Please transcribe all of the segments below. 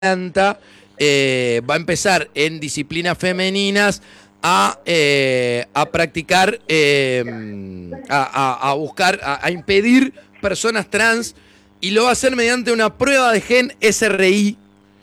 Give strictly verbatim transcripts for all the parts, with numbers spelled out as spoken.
Eh, va a empezar en disciplinas femeninas a, eh, a practicar, eh, a, a, a buscar, a, a impedir personas trans, y lo va a hacer mediante una prueba de gen S R I,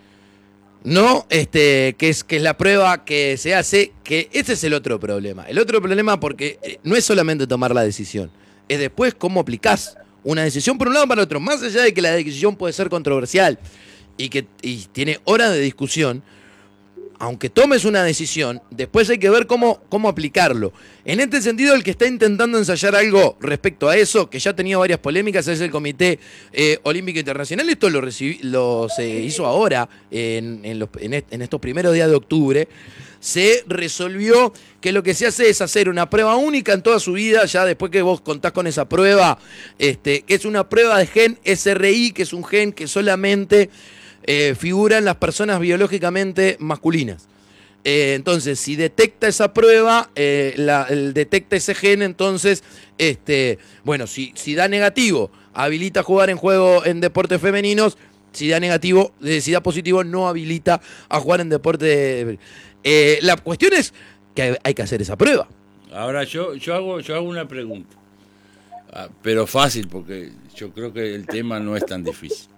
¿no? Este, que es, que es la prueba que se hace, que ese es el otro problema. El otro problema porque no es solamente tomar la decisión, es después cómo aplicás una decisión por un lado para otro. Más allá de que la decisión puede ser controversial y que y tiene horas de discusión, aunque tomes una decisión, después hay que ver cómo, cómo aplicarlo. En este sentido, el que está intentando ensayar algo respecto a eso, que ya ha tenido varias polémicas, es el Comité eh, Olímpico Internacional. Esto lo, recibí, lo se hizo ahora, en, en, los, en, est, en estos primeros días de octubre. Se resolvió que lo que se hace es hacer una prueba única en toda su vida, ya después que vos contás con esa prueba, este, que es una prueba de gen S R I, que es un gen que solamente eh, figura en las personas biológicamente masculinas. Eh, entonces, si detecta esa prueba, eh, la, el, detecta ese gen, entonces, este, bueno, si, si da negativo, habilita jugar en juego en deportes femeninos. Si da negativo, eh, si da positivo, no habilita a jugar en deporte. Eh, la cuestión es que hay que hacer esa prueba. Ahora yo, yo hago, yo hago una pregunta, ah, pero fácil, porque yo creo que el tema no es tan difícil.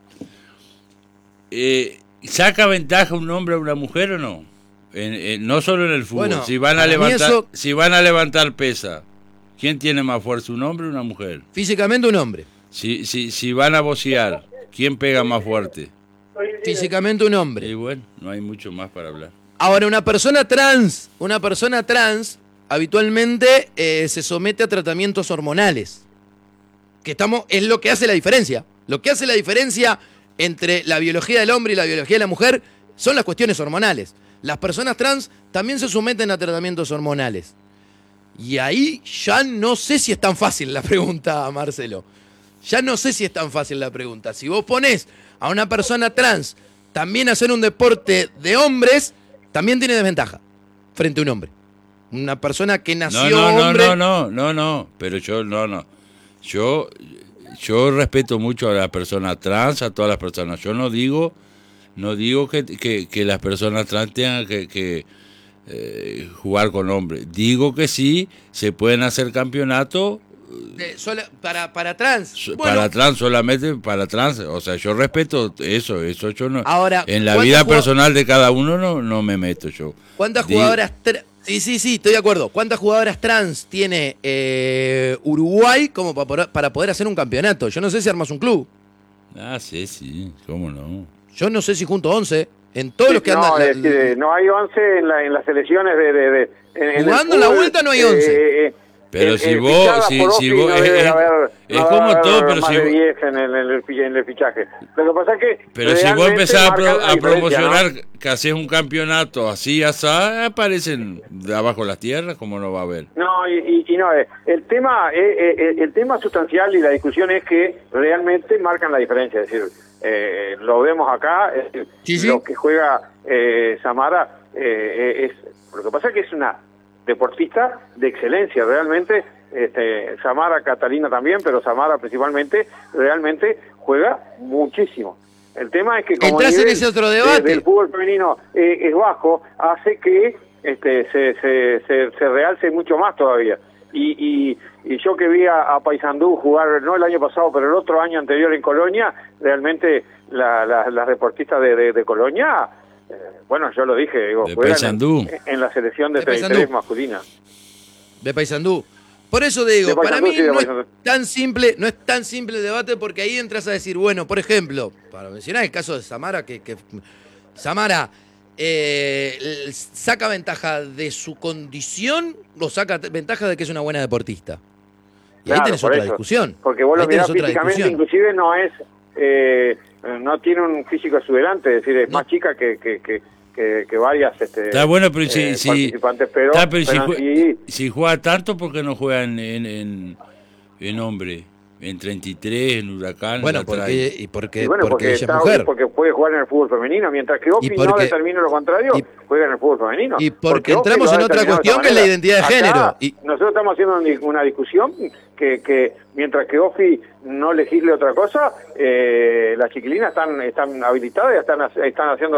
Eh, ¿Saca ventaja un hombre a una mujer o no? En, en, no solo en el fútbol. Bueno, si van a levantar, eso... si van a levantar pesa, ¿quién tiene más fuerza, un hombre o una mujer? Físicamente un hombre. Si, si, si van a bocear, ¿quién pega más fuerte? Físicamente un hombre. Y bueno, no hay mucho más para hablar. Ahora, una persona trans, una persona trans habitualmente eh, se somete a tratamientos hormonales. Que estamos, es lo que hace la diferencia. Lo que hace la diferencia entre la biología del hombre y la biología de la mujer son las cuestiones hormonales. Las personas trans también se someten a tratamientos hormonales. Y ahí ya no sé si es tan fácil la pregunta, Marcelo. Ya no sé si es tan fácil la pregunta. Si vos ponés a una persona trans también a hacer un deporte de hombres, también tiene desventaja frente a un hombre. Una persona que nació no, no, hombre... No, no, no, no, no, pero yo no, no. Yo, yo respeto mucho a las personas trans, a todas las personas. Yo no digo, no digo que, que, que las personas trans tengan que... que Eh, jugar con hombres. Digo que sí, se pueden hacer campeonatos de, sola, para, para trans. Para bueno. trans, solamente para trans. O sea, yo respeto eso, eso yo no. Ahora, en la vida personal de cada uno no, no me meto yo. ¿Cuántas Digo, jugadoras trans? Sí, sí, sí, estoy de acuerdo. ¿Cuántas jugadoras trans tiene eh, Uruguay como para poder, para poder hacer un campeonato? Yo no sé si armas un club. Ah, sí, sí, cómo no. Yo no sé si junto once. En todos sí, los que no, andan... Es la, que no hay once en, la, en las selecciones de... de, de en jugando en la vuelta no hay once. Eh, eh, pero en, si en vos... Si, si vos no es, es, haber, es no como haber todo, pero más si... de diez en el, en, el, en el fichaje. Lo que pasa es que... Pero si vos empezás a, pro, a promocionar, ¿no? que haces un campeonato así, así, aparecen de abajo las tierras, ¿cómo no va a haber? No, y, y, y no, el tema, el, el tema sustancial y la discusión es que realmente marcan la diferencia, es decir... Eh, lo vemos acá, eh, sí, sí. Lo que juega eh, Samara, eh, es lo que pasa es que es una deportista de excelencia, realmente, este, Samara, Catalina también, pero Samara principalmente, realmente juega muchísimo. El tema es que como entras en ese otro debate del fútbol femenino eh, es bajo, hace que este, se, se, se, se realce mucho más todavía. Y, y, y yo que vi a, a Paysandú jugar, no el año pasado, pero el otro año anterior en Colonia, realmente las la, la deportistas de, de, de Colonia, eh, bueno, yo lo dije, digo, juegan en, en la selección de, de treinta y tres masculina. De Paysandú. Por eso te digo, para mí sí, no es tan simple, no es tan simple el debate, porque ahí entras a decir, bueno, por ejemplo, para mencionar el caso de Samara, que, que Samara... Eh, ¿saca ventaja de su condición o saca ventaja de que es una buena deportista? Y claro, ahí tenés otra eso, discusión. Porque vos lo mirás físicamente, inclusive no es, eh, no tiene un físico exuberante, es decir, es no. más chica que, que, que, que, que varias este, está bueno, pero si, eh, si, participantes, pero, está, pero pero si, sí, si juega tanto, ¿por qué no juega en, en, en, en hombre? en treinta y tres, en Huracán. Bueno, la porque, trae. y porque, Y bueno, porque, porque, ella está, es mujer. porque puede jugar en el fútbol femenino, mientras que Ofi Y porque- no determina lo contrario, y- juega en el fútbol femenino. y porque Ofi entramos lo ha en otra determinado de cuestión esa que es la manera. identidad de Acá, género. Y- nosotros estamos haciendo una- una discusión que, que mientras que Ofi no legisle otra cosa, eh, las chiquilinas están, están habilitadas y están, están haciendo